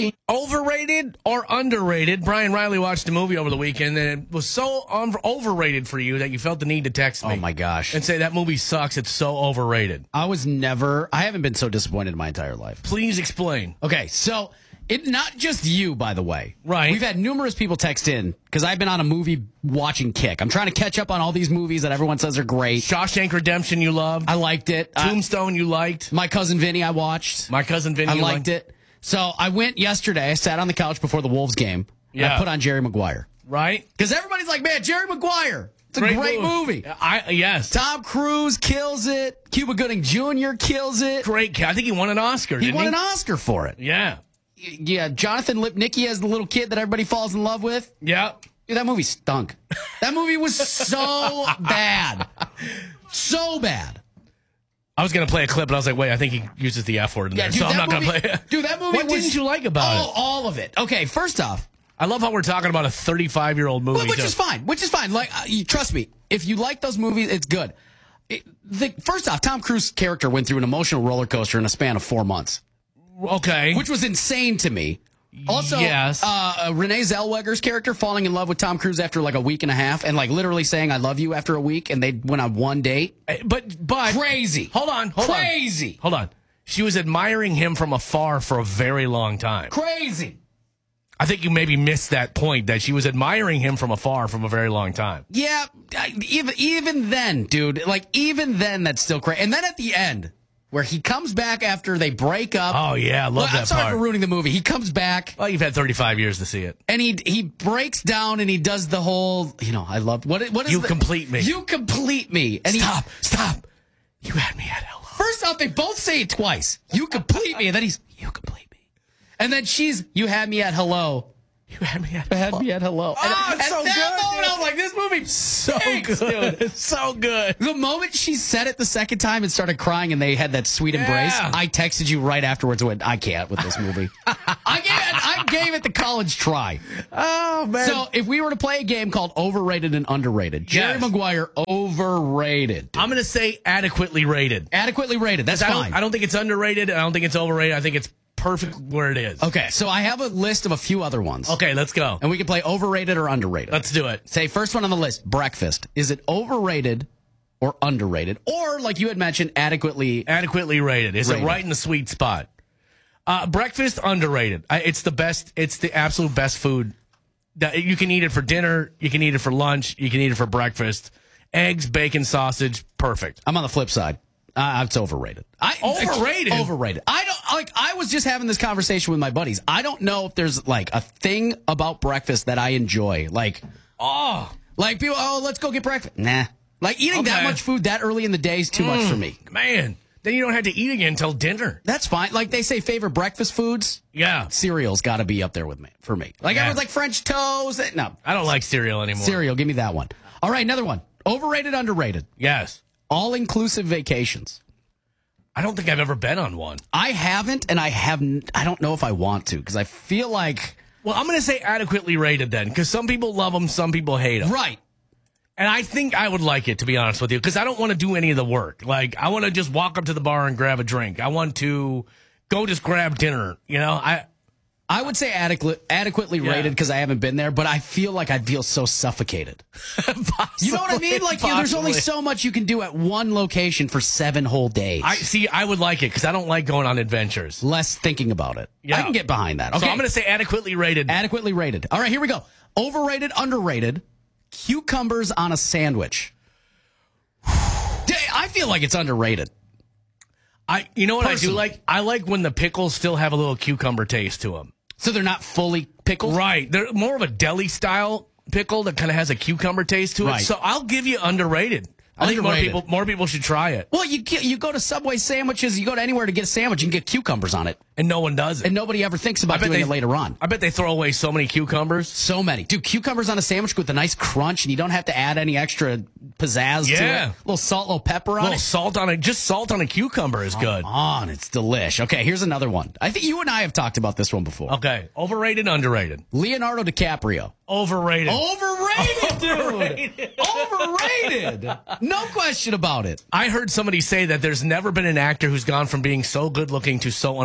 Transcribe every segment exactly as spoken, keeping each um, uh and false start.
me. Overrated or underrated? Brian Riley watched a movie over the weekend, and it was so un- overrated for you that you felt the need to text me. Oh, my gosh. And say, that movie sucks. It's so overrated. I was never, I haven't been so disappointed in my entire life. Please explain. Okay, so it not just you, by the way. Right. We've had numerous people text in because I've been on a movie watching kick. I'm trying to catch up on all these movies that everyone says are great. Shawshank Redemption, you loved. I liked it. Tombstone, you liked. My Cousin Vinny, I watched. My Cousin Vinny, I you liked it. So I went yesterday. I sat on the couch before the Wolves game. And Yeah. I put on Jerry Maguire. Right? Because everybody's like, man, Jerry Maguire. It's a great, great movie. I Yes. Tom Cruise kills it. Cuba Gooding Junior kills it. Great. I think he won an Oscar, He didn't won he? an Oscar for it. Yeah. Yeah, Jonathan Lipnicki as the little kid that everybody falls in love with. Yeah. Dude, that movie stunk. That movie was so bad. So bad. I was going to play a clip, but I was like, wait, I think he uses the F word in Yeah, there, dude, so I'm that not going to movie- play it. Dude, that movie What was... didn't you like about oh, it? all of it. Okay, first off, I love how we're talking about a thirty-five-year-old movie. Well, which too. is fine. Which is fine. Like, uh, you, trust me, if you like those movies, it's good. It, the, first off, Tom Cruise's character went through an emotional roller coaster in a span of four months, Okay. which was insane to me. Also, Yes. uh, Renee Zellweger's character falling in love with Tom Cruise after like a week and a half, and like literally saying "I love you" after a week, and they went on one date. But, but. Crazy. Hold on. Hold Crazy. on. Hold on. She was admiring him from afar for a very long time. Crazy. I think you maybe missed that point, that she was admiring him from afar from a very long time. Yeah, I- even even then, dude, like even then, that's still crazy. And then at the end, where he comes back after they break up. Oh, yeah. I love Well, that I'm sorry part. for ruining the movie. He comes back. Well, you've had thirty-five years to see it. And he he breaks down and he does the whole, you know, I love what what is You the- complete me. You complete me. And Stop. Stop. You had me at hello. he first off they both say it twice. You complete me, and then he's you complete me. And then she's you had me at hello. You had me at You had me at hello. Oh, and it's at so that good, moment dude. I was like, this movie So stinks, good. dude. It's so good. The moment she said it the second time and started crying and they had that sweet embrace, Yeah. I texted you right afterwards and went, I can't with this movie. I gave it I gave it the college try. Oh, man. So if we were to play a game called Overrated and Underrated, Jerry Yes. Maguire, overrated. I'm going to say adequately rated. Adequately rated. That's I fine. don't, I don't think it's underrated. I don't think it's overrated. I think it's perfect where it is. Okay, so I have a list of a few other ones. Okay, let's go. And we can play overrated or underrated. Let's do it. Say first one on the list, breakfast. Is it overrated or underrated? Or, like you had mentioned, adequately. Adequately rated. Is Rated. it right in the sweet spot? Uh, breakfast, underrated. I, it's the best. It's the absolute best food. That you can eat it for dinner. You can eat it for lunch. You can eat it for breakfast. Eggs, bacon, sausage, perfect. I'm on the flip side. Uh, it's overrated. I, Overrated? Overrated. I don't like. I was just having this conversation with my buddies. I don't know if there's like a thing about breakfast that I enjoy. Like, Oh, like people. Oh, let's go get breakfast. Nah. Like eating that Okay. much food that early in the day is too much for me. man. Then you don't have to eat again until dinner. That's fine. Like they say, favorite breakfast foods. Yeah. Cereal's got to be up there with me for me. Like Yeah. everyone's like French toast. No, I don't like cereal anymore. cereal. Give me that one. All right, another one. Overrated, underrated. Yes. All inclusive vacations. I don't think I've ever been on one. I haven't, and I haven't. I don't know if I want to because I feel like Well, I'm going to say adequately rated then, because some people love them, some people hate them. right. And I think I would like it, to be honest with you, because I don't want to do any of the work. Like, I want to just walk up to the bar and grab a drink. I want to go just grab dinner. You know, I I would say adequate, adequately Yeah. rated because I haven't been there, but I feel like I'd feel so suffocated. You know what I mean? Like, yeah, there's only Possibly. so much you can do at one location for seven whole days. I see. I would like it because I don't like going on adventures. Less thinking about it. Yeah. I can get behind that. Okay. So I'm going to say adequately rated. Adequately rated. All right, here we go. Overrated, underrated. Cucumbers on a sandwich. I feel like it's underrated. I, you know what I do Personally. like? I like when the pickles still have a little cucumber taste to them. So they're not fully pickled? Right. They're more of a deli style pickle that kind of has a cucumber taste to it. Right. So I'll give you underrated. I think more Underrated. people more people should try it, Well, you get- you go to Subway sandwiches, you go to anywhere to get a sandwich, you can get cucumbers on it. and no one does it. And nobody ever thinks about I bet doing they- it later on. I bet they throw away so many cucumbers. So many. Dude, cucumbers on a sandwich with a nice crunch, and you don't have to add any extra pizzazz to it. Yeah. A little salt, a little pepper A on little it. salt on it. Just salt on a cucumber is good. On, it's delish. Okay, here's another one. I think you and I have talked about this one before. Okay. Overrated, underrated. Leonardo DiCaprio. Overrated. Overrated, dude. Overrated. Overrated. No question about it. I heard somebody say that there's never been an actor who's gone from being so good looking to so unattractive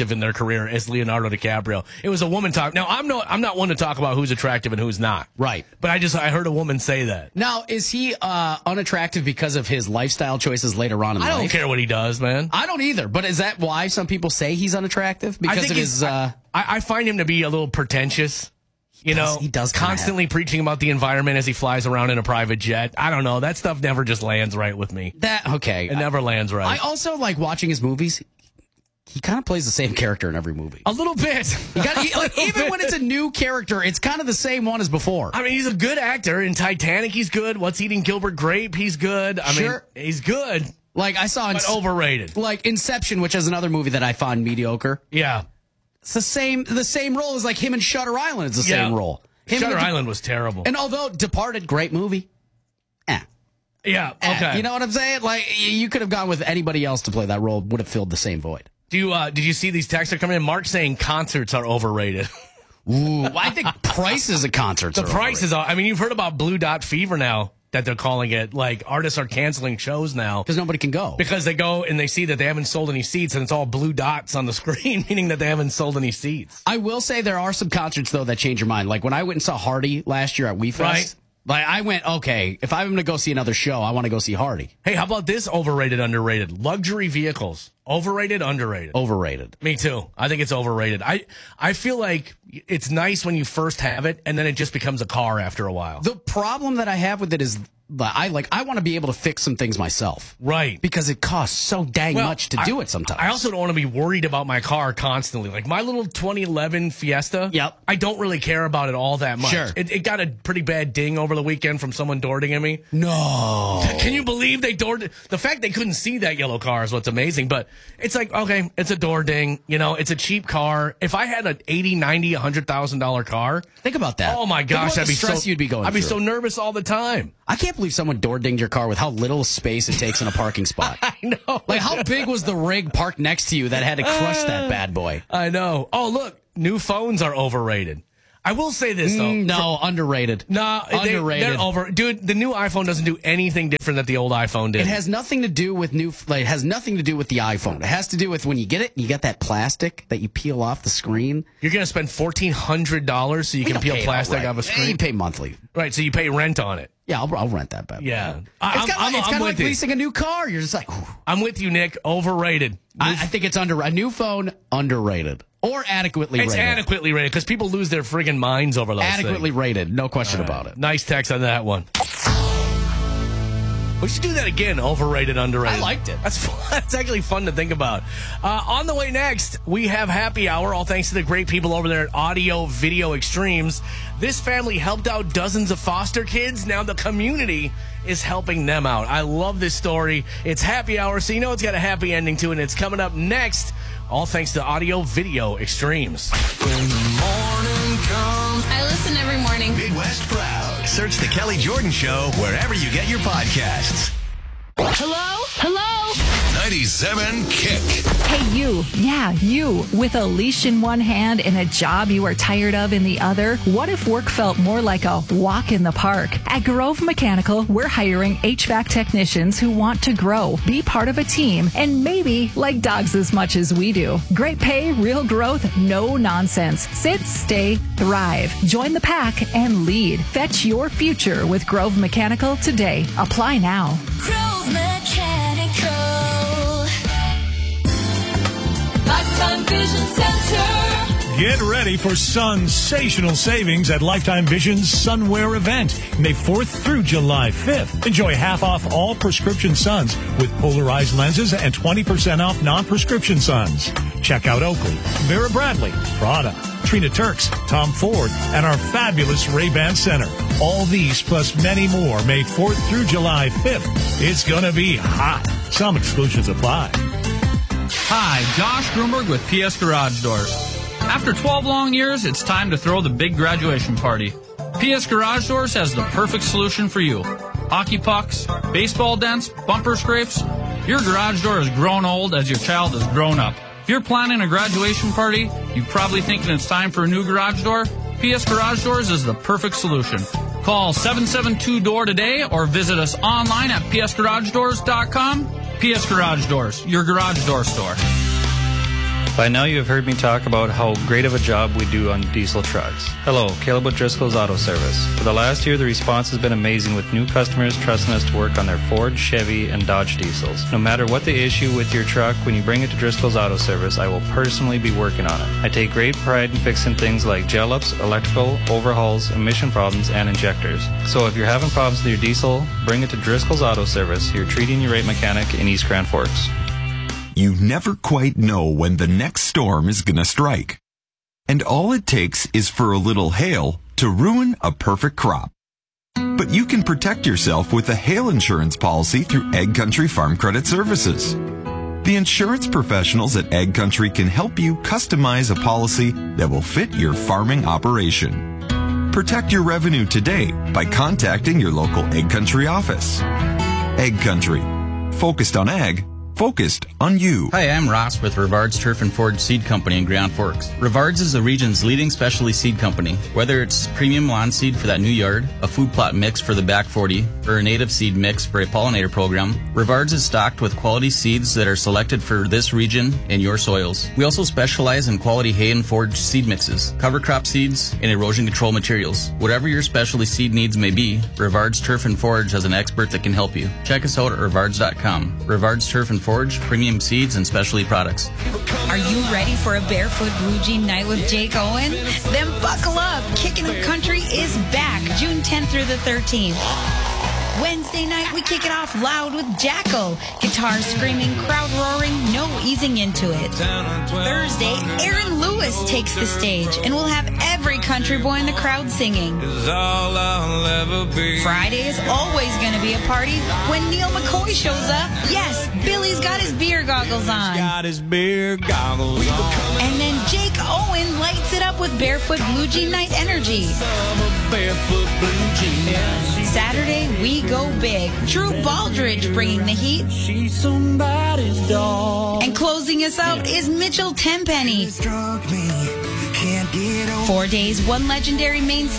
attractive in their career as Leonardo DiCaprio. It was a woman talk. Now, I'm no, I'm not one to talk about who's attractive and who's not. Right. But I just I heard a woman say that. Now, is he uh, unattractive because of his lifestyle choices later on in I life? don't care what he does, man. I don't either. But is that why some people say he's unattractive? Because I think of his. Uh, I, I find him to be a little pretentious. You does- know, he does kinda constantly preaching about the environment as he flies around in a private jet. I don't know. That stuff never just lands right with me. that okay. It never lands right. I also like watching his movies. He kind of plays the same character in every movie. a little bit. You gotta, he- like, even when it's a new character, it's kind of the same one as before. I mean, he's a good actor. In Titanic, he's good. What's Eating Gilbert Grape? He's good. I Sure. mean, he's good, Like I saw in but overrated. like Inception, which is another movie that I find mediocre. Yeah. It's the same. The same role as like him in Shutter Island. It's the Yeah. same role. Him Shutter and- Island was terrible. And although Departed, great movie. Eh. yeah. eh. Okay. You know what I'm saying? Like y- you could have gone with anybody else to play that role. Would have filled the same void. Do you, uh, did you see these texts are coming in? Mark saying concerts are overrated. Ooh, I think prices of concerts. The are prices are. I mean, you've heard about Blue Dot Fever now that they're calling it. Like artists are canceling shows now because nobody can go. because they go and they see that they haven't sold any seats and it's all blue dots on the screen, meaning that they haven't sold any seats. I will say there are some concerts though that change your mind. Like when I went and saw Hardy last year at WeFest. Right. Like I went, okay, if I'm going to go see another show, I want to go see Hardy. Hey, how about this? Overrated, underrated. Luxury vehicles. Overrated, underrated. Overrated. Me too. I think it's overrated. I I feel like it's nice when you first have it, and then it just becomes a car after a while. The problem that I have with it is that I like I want to be able to fix some things myself. Right. Because it costs so dang Well, much to I- do it sometimes. I also don't want to be worried about my car constantly. Like my little twenty eleven Fiesta. Yep. I don't really care about it all that much. Sure. It, it got a pretty bad ding over the weekend from someone door dinging me. No. Can you believe they door? The fact they couldn't see that yellow car is what's amazing. But it's like, okay, it's a door ding. You know, it's a cheap car. If I had an eighty, ninety, one hundred thousand dollar car, Think about that. oh my Think gosh, about I'd the be stress so you'd be going I'd be through. so nervous all the time. I can't believe someone door dinged your car with how little space it takes in a parking spot. I know. Like how big was the rig parked next to you that had to crush that bad boy? I know. Oh, look, new phones are overrated. I will say this though. Mm, no, underrated. No, they, underrated. they're over. Dude, the new iPhone doesn't do anything different that the old iPhone did. It has nothing to do with new. Like, it has nothing to do with the iPhone. It has to do with when you get it, you get that plastic that you peel off the screen. You're going to spend fourteen hundred dollars so you can don't peel pay it plastic outright. off a Eh, screen? You pay monthly. Right, so you pay rent on it. Yeah, I'll, I'll rent that bad boy. Yeah. It's I- kind of I'm- it's I'm kinda with like you. leasing a new car. You're just like, whew. I'm with you, Nick. Overrated. I, I think it's under a new phone, underrated or adequately It's rated. adequately rated because people lose their friggin' minds over those adequately things. rated, no question about it. Nice text on that one. We should do that again. Overrated, underrated. I liked it. That's fun. That's actually fun to think about. Uh, on the way next, we have happy hour. All thanks to the great people over there at Audio Video Extremes. This family helped out dozens of foster kids. Now the community is helping them out. I love this story. It's happy hour, so you know it's got a happy ending to it. And it's coming up next. All thanks to Audio Video Extremes. When the morning comes, I listen every morning. Midwest Proud. Search The Kelly Jordan Show wherever you get your podcasts. Hello? Hello? ninety-seven Kick. Hey, you. Yeah, you. With a leash in one hand and a job you are tired of in the other, what if work felt more like a walk in the park? At Grove Mechanical, we're hiring H V A C technicians who want to grow, be part of a team, and maybe like dogs as much as we do. Great pay, real growth, no nonsense. Sit, stay, thrive. Join the pack and lead. Fetch your future with Grove Mechanical today. Apply now. Grove Mechanical. Lifetime Vision Center. Get ready for sensational savings at Lifetime Vision's Sunwear event, May fourth through July fifth. Enjoy half off all prescription suns with polarized lenses and twenty percent off non-prescription suns. Check out Oakley, Vera Bradley, Prada, Trina Turks, Tom Ford, and our fabulous Ray-Ban Center. All these plus many more May fourth through July fifth. It's going to be hot. Some exclusions apply. Hi, Josh Grunberg with P S Garage Doors. After twelve long years, it's time to throw the big graduation party. P S Garage Doors has the perfect solution for you. Hockey pucks, baseball dents, bumper scrapes. Your garage door has grown old as your child has grown up. If you're planning a graduation party, you're probably thinking it's time for a new garage door. P S Garage Doors is the perfect solution. Call seven seven two D O O R today or visit us online at p s garage doors dot com. P S Garage Doors, your garage door store. By now you have heard me talk about how great of a job we do on diesel trucks. Hello, Caleb with Driscoll's Auto Service. For the last year, the response has been amazing with new customers trusting us to work on their Ford, Chevy, and Dodge diesels. No matter what the issue with your truck, when you bring it to Driscoll's Auto Service, I will personally be working on it. I take great pride in fixing things like gel-ups, electrical, overhauls, emission problems, and injectors. So if you're having problems with your diesel, bring it to Driscoll's Auto Service, your treating your rate mechanic in East Grand Forks. You never quite know when the next storm is going to strike. And all it takes is for a little hail to ruin a perfect crop. But you can protect yourself with a hail insurance policy through Ag Country Farm Credit Services. The insurance professionals at Ag Country can help you customize a policy that will fit your farming operation. Protect your revenue today by contacting your local Ag Country office. Ag Country. Focused on ag. Focused on you. Hi, I'm Ross with Rivards Turf and Forage Seed Company in Grand Forks. Rivards is the region's leading specialty seed company. Whether it's premium lawn seed for that new yard, a food plot mix for the back forty, or a native seed mix for a pollinator program, Rivards is stocked with quality seeds that are selected for this region and your soils. We also specialize in quality hay and forage seed mixes, cover crop seeds, and erosion control materials. Whatever your specialty seed needs may be, Rivards Turf and Forage has an expert that can help you. Check us out at rivards dot com. Rivards Turf and Forage Forage, premium seeds, and specialty products. Are you ready for a Barefoot Blue Jean night with Jake Owen? Then buckle up. Kicking Up Country is back June tenth through the thirteenth. Wednesday night, we kick it off loud with Jackal. Guitar screaming, crowd roaring, no easing into it. Thursday, Aaron Lewis takes the stage, and we'll have every country boy in the crowd singing. Friday is always going to be a party when Neil McCoy shows up. Yes, Billy's got his beer goggles on. Got his beer goggles on. And then Jake Owen lights it up with Barefoot Blue Jean Night Energy. Barefoot Blue Jean. Saturday, we go big. Drew Baldridge bringing the heat. She's somebody's dog. And closing us out is Mitchell Tenpenny. Four days, one legendary mainstay.